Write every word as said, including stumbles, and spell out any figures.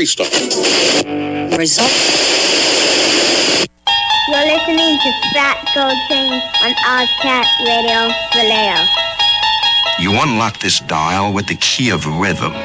stop. Result. You're listening to Fat Gold Chain on Ozcat Radio Vallejo. You unlock this dial with the key of rhythm.